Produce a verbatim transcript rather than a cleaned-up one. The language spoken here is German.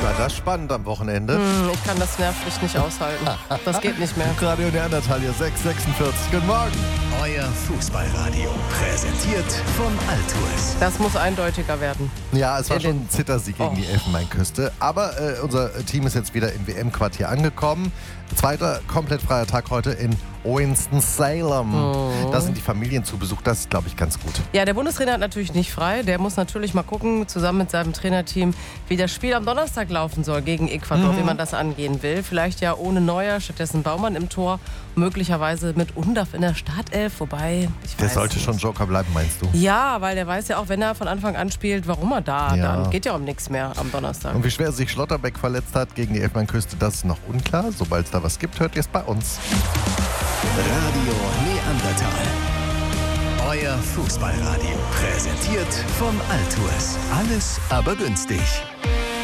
War das spannend am Wochenende? Hm, ich kann das nervlich nicht aushalten. Das geht nicht mehr. Radio Neandertal hier, sechs Uhr sechsundvierzig. Guten Morgen. Euer Fußballradio, präsentiert von Altours. Das muss eindeutiger werden. Ja, es war Ja, schon den- ein Zittersieg gegen Oh. die Elfenbeinküste. Aber äh, unser Team ist jetzt wieder im W M-Quartier angekommen. Zweiter komplett freier Tag heute in Winston-Salem. Oh. Da sind die Familien zu Besuch. Das ist, glaube ich, ganz gut. Ja, der Bundestrainer hat natürlich nicht frei. Der muss natürlich mal gucken, zusammen mit seinem Trainerteam, wie das Spiel am Donnerstag laufen soll gegen Ecuador, Mhm. wie man das angehen will. Vielleicht ja ohne Neuer, stattdessen Baumann im Tor, möglicherweise mit Undav in der Startelf. Wobei, ich Der weiß sollte nicht. schon Joker bleiben, meinst du? Ja, weil der weiß ja auch, wenn er von Anfang an spielt, warum er da. Ja. Dann geht ja um nichts mehr am Donnerstag. Und wie schwer sich Schlotterbeck verletzt hat gegen die Elfenbeinküste, das ist noch unklar. Sobald es da was gibt, hört ihr es bei uns. Radio Neandertal. Euer Fußballradio, präsentiert von Altours. Alles aber günstig.